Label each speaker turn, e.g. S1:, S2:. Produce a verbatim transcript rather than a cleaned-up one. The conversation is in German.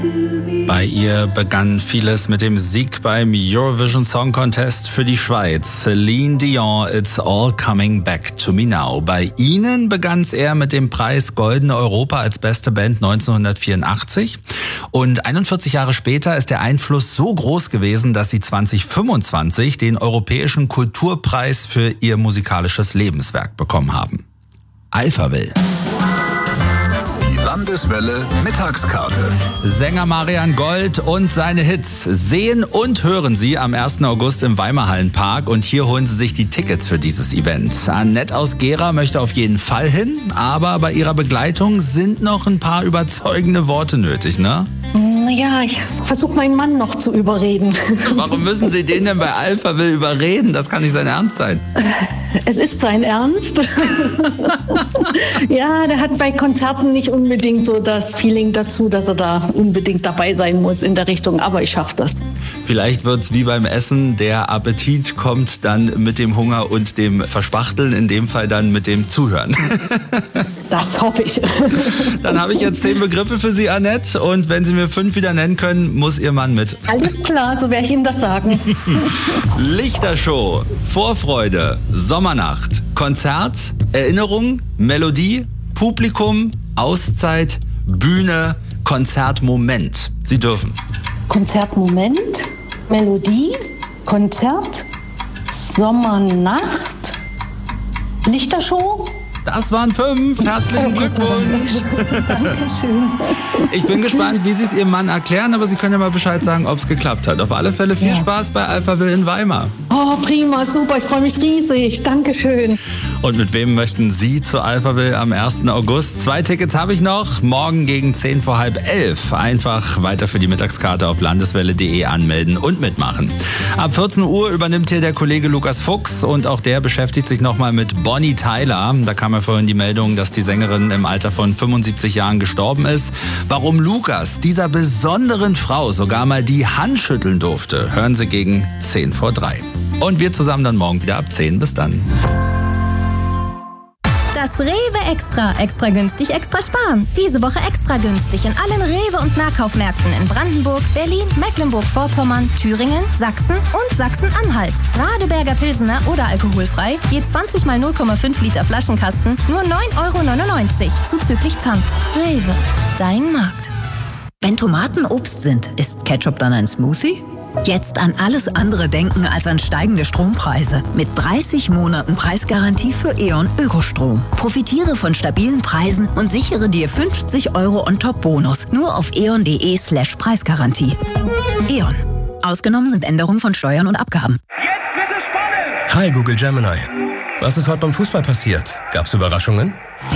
S1: Bei ihr begann vieles mit dem Sieg beim Eurovision Song Contest für die Schweiz. Celine Dion, It's All Coming Back to Me Now. Bei Ihnen begann es eher mit dem Preis Goldene Europa als beste Band neunzehnhundertvierundachtzig. Und einundvierzig Jahre später ist der Einfluss so groß gewesen, dass Sie zwanzig fünfundzwanzig den Europäischen Kulturpreis für Ihr musikalisches Lebenswerk bekommen haben. Alphaville.
S2: Landeswelle Mittagskarte.
S1: Sänger Marian Gold und seine Hits sehen und hören Sie am ersten August im Weimarhallenpark und hier holen Sie sich die Tickets für dieses Event. Annette aus Gera möchte auf jeden Fall hin, aber bei ihrer Begleitung sind noch ein paar überzeugende Worte nötig, ne?
S3: Naja, ich versuche meinen Mann noch zu überreden.
S1: Warum müssen Sie den denn bei Alphaville überreden? Das kann nicht sein Ernst sein.
S3: Es ist sein Ernst. Ja, der hat bei Konzerten nicht unbedingt so das Feeling dazu, dass er da unbedingt dabei sein muss in der Richtung, aber ich schaffe das.
S1: Vielleicht wird's wie beim Essen, der Appetit kommt dann mit dem Hunger und dem Verspachteln, in dem Fall dann mit dem Zuhören.
S3: Das hoffe ich.
S1: Dann habe ich jetzt zehn Begriffe für Sie, Annette, und wenn Sie mir fünf wieder nennen können, muss Ihr Mann mit.
S3: Alles klar, so werde ich Ihnen das sagen.
S1: Lichtershow, Vorfreude, Sommernacht, Konzert, Erinnerung, Melodie, Publikum, Auszeit, Bühne, Konzertmoment. Sie dürfen.
S3: Konzertmoment, Melodie, Konzert, Sommernacht, Lichtershow.
S1: Das waren fünf. Herzlichen Glückwunsch.
S3: Dankeschön.
S1: Ich bin gespannt, wie Sie es Ihrem Mann erklären, aber Sie können ja mal Bescheid sagen, ob es geklappt hat. Auf alle Fälle viel
S3: Ja.
S1: Spaß bei Alphaville in Weimar.
S3: Oh, prima, super, ich freue mich riesig. Dankeschön.
S1: Und mit wem möchten Sie zu Alphaville am ersten August? Zwei Tickets habe ich noch. Morgen gegen zehn vor halb elf. Einfach weiter für die Mittagskarte auf landeswelle punkt de anmelden und mitmachen. Ab vierzehn Uhr übernimmt hier der Kollege Lukas Fuchs und auch der beschäftigt sich nochmal mit Bonnie Tyler. Da kam ja vorhin die Meldung, dass die Sängerin im Alter von fünfundsiebzig Jahren gestorben ist. Warum Lukas dieser besonderen Frau sogar mal die Hand schütteln durfte, hören Sie gegen zehn vor drei. Und wir zusammen dann morgen wieder ab zehn. Bis dann.
S4: Das Rewe Extra. Extra günstig, extra sparen. Diese Woche extra günstig in allen Rewe- und Nahkaufmärkten in Brandenburg, Berlin, Mecklenburg-Vorpommern, Thüringen, Sachsen und Sachsen-Anhalt. Radeberger Pilsener oder alkoholfrei, je zwanzig mal null Komma fünf Liter Flaschenkasten, nur neun Euro neunundneunzig, zuzüglich Pfand. Rewe, dein Markt.
S5: Wenn Tomaten Obst sind, ist Ketchup dann ein Smoothie? Jetzt an alles andere denken als an steigende Strompreise. Mit dreißig Monaten Preisgarantie für E.ON Ökostrom. Profitiere von stabilen Preisen und sichere dir fünfzig Euro on top Bonus. Nur auf eon.de slash Preisgarantie. E.ON. Ausgenommen sind Änderungen von Steuern und Abgaben.
S6: Jetzt wird es spannend!
S7: Hi Google Gemini. Was ist heute beim Fußball passiert? Gab's Überraschungen?